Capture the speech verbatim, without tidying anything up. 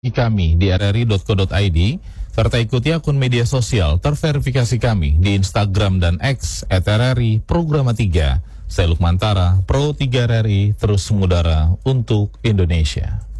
kami di r r i dot co dot i d serta ikuti akun media sosial terverifikasi kami di Instagram dan X et r r i Programa tiga. Saya Lukmantara, Pro tiga R R I, terus mengudara untuk Indonesia.